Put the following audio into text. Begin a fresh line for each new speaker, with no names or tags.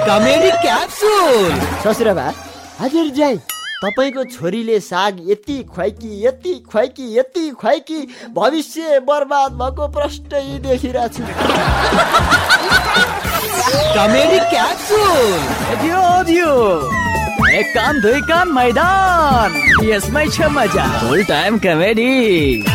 Comedy capsule.
ससुराबा हजुर जय, तपाईको छोरीले साग यति खुवाइकी भविष्य बर्बाद भएको प्रष्टै देखिरहेको छु।
Comedy capsule.
दियो एक कान दुई कान मैदान, यसमै छ मजा। फुल टाइम कमेडी।